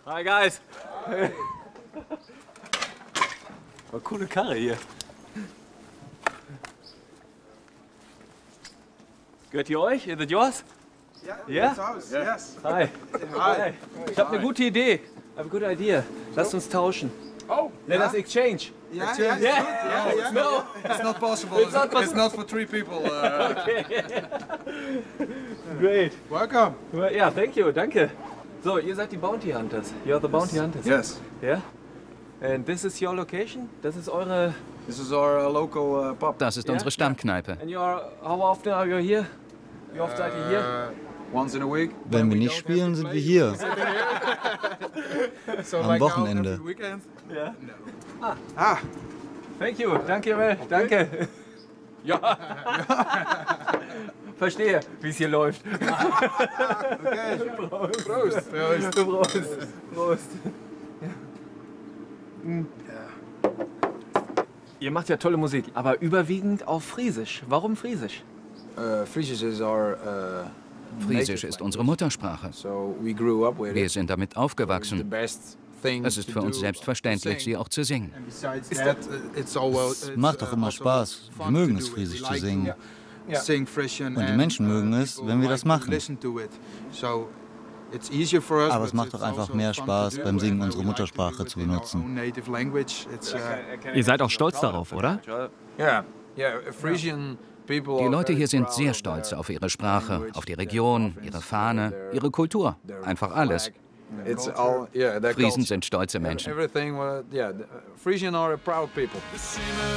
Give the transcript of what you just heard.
Hi guys. War coole Karre hier. Gehört die euch? Is it yours? Yeah, Ja? house. Yes. Hi. Hi. Ich habe eine gute Idee. I have a good idea. Lasst uns tauschen. Oh, Let us exchange. yeah, Yeah. No. It's not possible. It's not possible. It's not for 3 people. Great. Welcome. Ja, thank you. Danke. So, ihr seid die Bounty Hunters. You're the Bounty Hunters. Yes. Yeah? And this is your location? Das ist eure... This is our local pub. Das ist unsere Stammkneipe. And how often are you here? Wie oft seid ihr hier? Once in a week. Wenn wir nicht spielen, sind wir hier. So Am like Wochenende. Now, every weekend. Ja. Ah. Thank you. Danke, Mel. Danke. Ja. Verstehe, wie es hier läuft. Okay. Prost. Prost. Prost. Prost. Ihr macht ja tolle Musik, aber überwiegend auf Friesisch. Warum Friesisch? Friesisch is our. Friesisch ist unsere Muttersprache. So we grew up with Wir it. sind damit The aufgewachsen. best thing Es ist für uns selbstverständlich, sie auch zu singen. Es macht doch immer Spaß. Wir mögen es, Friesisch zu singen. Und die Menschen mögen es, wenn wir das machen. Aber es macht doch einfach mehr Spaß, beim Singen unsere Muttersprache zu benutzen. Ihr seid auch stolz darauf, oder? Die Leute hier sind sehr stolz auf ihre Sprache, auf die Region, ihre Fahne, ihre Kultur. Einfach alles. Friesen sind stolze Menschen. Frisian are a proud people.